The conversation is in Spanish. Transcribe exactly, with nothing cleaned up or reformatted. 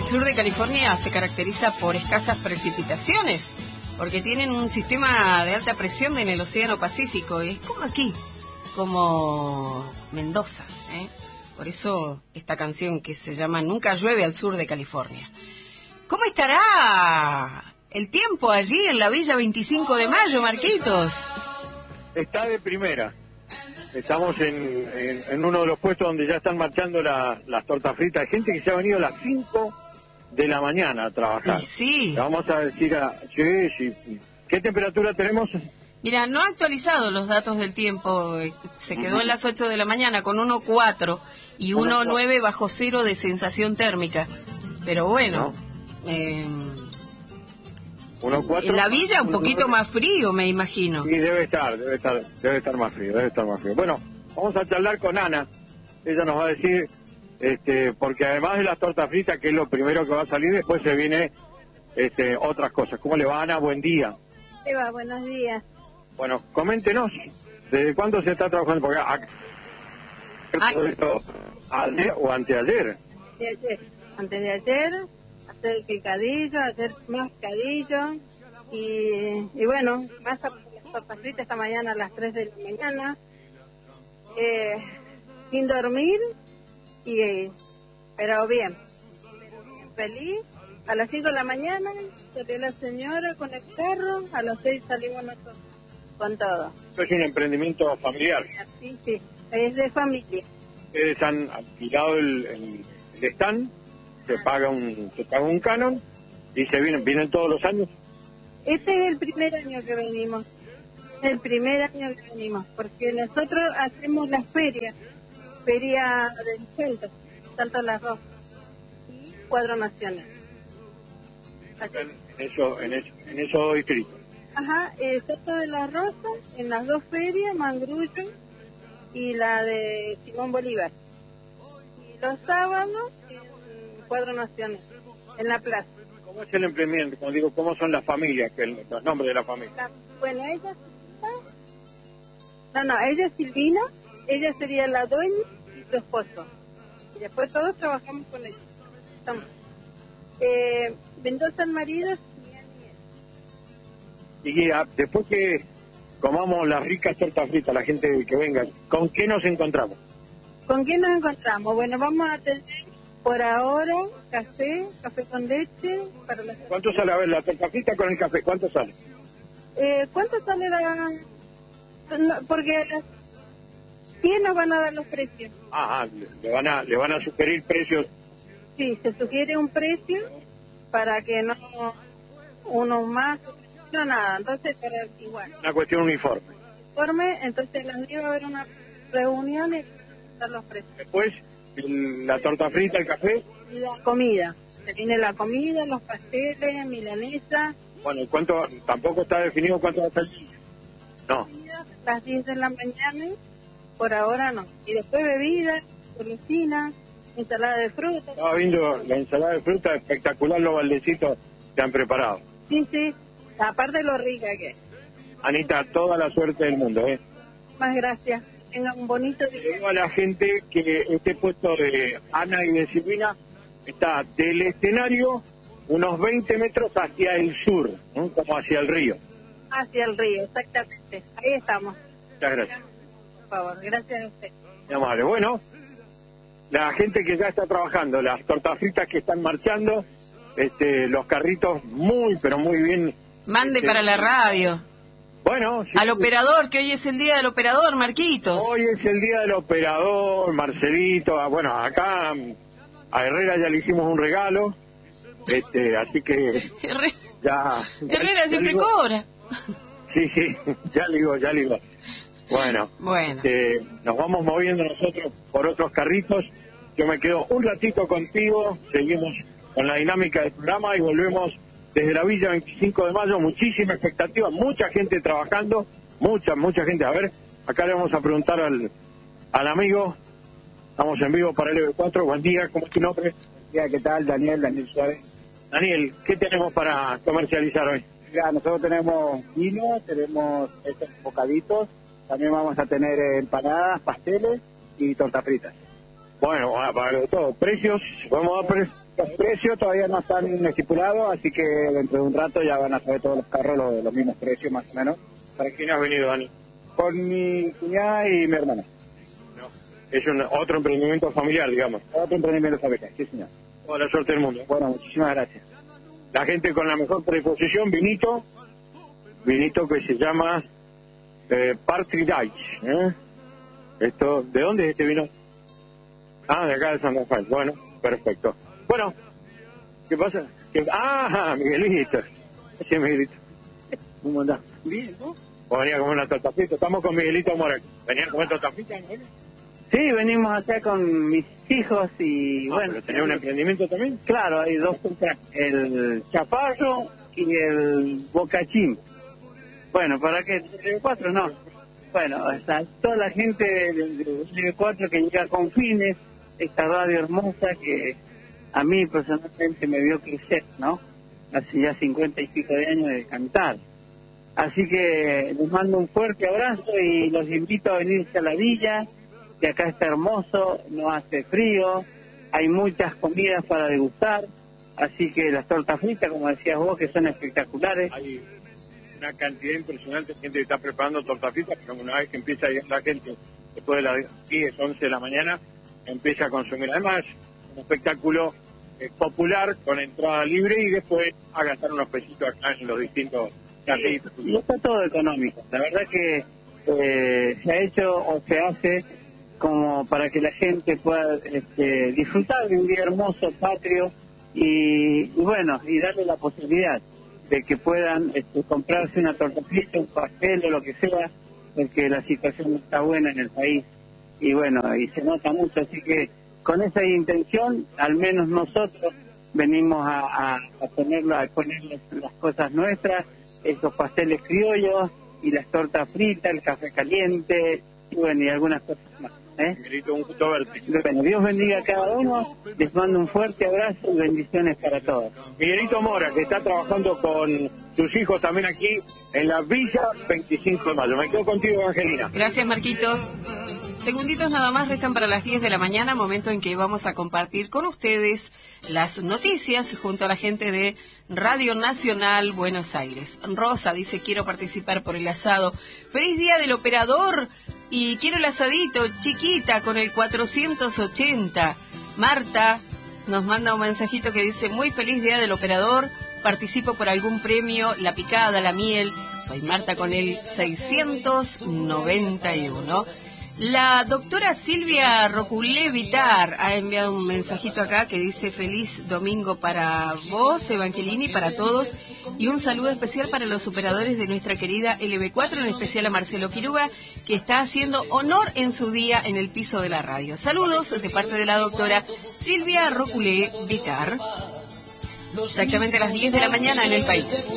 sur de California se caracteriza por escasas precipitaciones, porque tienen un sistema de alta presión en el Océano Pacífico, y es como aquí, como Mendoza, ¿eh? Por eso esta canción que se llama Nunca llueve al sur de California. ¿Cómo estará el tiempo allí en la Villa veinticinco de mayo, Marquitos? Está de primera. Estamos en, en, en uno de los puestos donde ya están marchando la, las tortas fritas. Hay gente que se ha venido a las cinco de la mañana a trabajar. Y sí. Le vamos a decir a... Sí, sí. ¿Qué temperatura tenemos? Mira, no ha actualizado los datos del tiempo. Se quedó en las ocho de la mañana con uno coma cuatro y uno coma nueve bajo cero de sensación térmica. Pero bueno... ¿No? Eh, uno coma cuatro, en la villa un uno, poquito nueve. Más frío, me imagino. Sí, debe estar, debe estar, debe estar más frío, debe estar más frío. Bueno, vamos a charlar con Ana. Ella nos va a decir, este, porque además de las tortas fritas, que es lo primero que va a salir, después se viene este, otras cosas. ¿Cómo le va, Ana? Buen día. Eva, buenos días. Bueno, coméntenos, ¿desde cuándo se está trabajando? Porque acá, esto, ayer o anteayer. De ayer, antes de ayer, hacer el picadillo, hacer más picadillo, y, y bueno, más a las tortas fritas esta mañana a las tres de la mañana, eh, sin dormir, y eh, pero bien, feliz. A las cinco de la mañana salió la señora con el carro, a las seis salimos nosotros con todo. Esto es un emprendimiento familiar. Sí, sí, es de familia. Ustedes han alquilado el, el, el stand, se paga un se paga un canon y se vienen vienen todos los años. Este es el primer año que venimos, el primer año que venimos, porque nosotros hacemos las ferias, feria del Salto, Salto Las Rosas y Cuadro Nacional. Así. En eso, en eso, en esos distritos. Ajá, el Salto de Las Rosas, en las dos ferias, Mangrullo y la de Simón Bolívar. Y los sábados en Cuadro Nacional, en la plaza. ¿Cómo es el emprendimiento? Como digo, ¿cómo son las familias, que el, los nombres de la familia? La, bueno, ella no, no, ella es Silvina, ella sería la dueña y su esposo. Y después todos trabajamos con ella. Estamos. Eh, Mendoza el marido y Y ah, después que comamos las ricas tortas fritas, la gente que venga, ¿con qué nos encontramos? ¿Con quién nos encontramos? Bueno, vamos a tener por ahora café, café con leche. Para las... ¿Cuánto sale? A ver, la torta frita con el café, ¿cuánto sale? Eh, ¿Cuánto sale la...? No, porque las... ¿Quién nos van a dar los precios? Ajá, le van a, le van a sugerir precios. Sí, se sugiere un precio para que no uno más, no nada, entonces para igual. Una cuestión uniforme. Uniforme, entonces las días va a haber una reunión y dar los precios. Después, el, la torta frita, el café. Y la comida, se viene la comida, los pasteles, milanesa. Bueno, ¿y cuánto? Tampoco está definido cuánto va a salir. No. Las diez de la mañana, por ahora no. Y después bebidas, golosinas, ensalada de fruta. Estaba viendo la ensalada de fruta, espectacular los baldecitos que han preparado. Sí, sí, aparte de lo rica que es. Anita, toda la suerte del mundo, ¿eh? Más gracias. Tengan un bonito día. Le digo a la gente que este puesto de Ana y de Silvina está del escenario unos veinte metros hacia el sur, ¿no? Como hacia el río. Hacia el río, exactamente. Ahí estamos. Muchas gracias. Por favor, gracias a usted. Muy amable. Bueno, la gente que ya está trabajando, las tortas fritas que están marchando, este, los carritos muy, pero muy bien. Mande este, para la radio. Bueno, sí, al operador, que hoy es el día del operador, Marquitos. Hoy es el día del operador, Marcelito. Bueno, acá a Herrera ya le hicimos un regalo, este, así que Herrera, ya. Herrera ya siempre digo, cobra. Sí, sí, ya le digo, ya le digo. Bueno, bueno. Este, nos vamos moviendo nosotros por otros carritos. Yo me quedo un ratito contigo, seguimos con la dinámica del programa y volvemos desde la Villa veinticinco de mayo. Muchísima expectativa, mucha gente trabajando, mucha, mucha gente. A ver, acá le vamos a preguntar al, al amigo. Estamos en vivo para el E V cuatro. Buen día, ¿cómo es tu nombre? Buen día, ¿qué tal? Daniel, Daniel Suárez. Daniel, ¿qué tenemos para comercializar hoy? Ya, nosotros tenemos vino, tenemos estos bocaditos, también vamos a tener empanadas, pasteles y tortas fritas. Bueno, para todo. ¿Precios? ¿Podemos dar pre Los precios todavía no están estipulados, así que dentro de un rato ya van a saber todos los carros los, los mismos precios más o menos. ¿Para quién has venido, Dani? Con mi cuñada y mi hermana. No. Es un, otro emprendimiento familiar, digamos. Otro emprendimiento familiar, sí señor. Toda la suerte del mundo. Bueno, muchísimas gracias. La gente con la mejor predisposición, vinito, vinito que se llama eh, Partridge. ¿eh? Esto, ¿de dónde es este vino? Ah, de acá de San Rafael. Bueno, perfecto. Bueno, ¿qué pasa? ¿Qué... Ah, Miguelito. Sí, Miguelito. ¿Cómo andás? Bien, ¿no? Vos venías a comer una torta frita. Estamos con Miguelito Mora. ¿Venían a comer torta frita? ¿No? Sí, venimos acá con mis hijos y Ah, bueno. ¿pero tenés un emprendimiento también? Claro, hay dos cosas, el Chaparro y el Bocachín. Bueno, ¿para qué? ¿L cuatro? No. Bueno, o sea, toda la gente del L cuatro que llega con fines, esta radio hermosa que a mí personalmente me vio crecer, ¿no? Hace ya cincuenta y pico de años de cantar. Así que les mando un fuerte abrazo y los invito a venirse a la villa, que acá está hermoso, no hace frío, hay muchas comidas para degustar, así que las tortas fritas, como decías vos, que son espectaculares. Hay una cantidad impresionante de gente que está preparando tortas fritas, pero una vez que empieza a ir la gente, después de las diez, once de la mañana, empieza a consumir. Además, un espectáculo eh, popular con entrada libre y después a gastar unos pesitos acá en los distintos carritos. Y está todo económico. La verdad que eh, se ha hecho o se hace como para que la gente pueda este, disfrutar de un día hermoso, patrio, y, y bueno, y darle la posibilidad de que puedan este, comprarse una torta frita, un pastel o lo que sea, porque la situación no está buena en el país, y bueno, y se nota mucho, así que con esa intención, al menos nosotros venimos a, a, a, ponerlo, a ponerles las cosas nuestras, esos pasteles criollos, y las tortas fritas, el café caliente, y bueno, y algunas cosas más. ¿Eh? Miguelito, un gusto verte. Bueno, Dios bendiga a cada uno, les mando un fuerte abrazo y bendiciones para todos. Miguelito Mora, que está trabajando con sus hijos también aquí en la Villa veinticinco de mayo. Me quedo contigo, Angelina. Gracias, Marquitos. Segunditos nada más restan para las diez de la mañana, momento en que vamos a compartir con ustedes las noticias junto a la gente de Radio Nacional Buenos Aires. Rosa dice, quiero participar por el asado. ¡Feliz Día del Operador! Y quiero el asadito, chiquita, con el cuatrocientos ochenta. Marta nos manda un mensajito que dice, muy feliz Día del Operador, participo por algún premio, la picada, la miel. Soy Marta con el seiscientos noventa y uno. La doctora Silvia Roculé Vitar ha enviado un mensajito acá que dice feliz domingo para vos, Evangelini, para todos, y un saludo especial para los operadores de nuestra querida L B cuatro, en especial a Marcelo Quiruga, que está haciendo honor en su día en el piso de la radio. Saludos de parte de la doctora Silvia Roculé Vitar. Exactamente a las diez de la mañana en el país.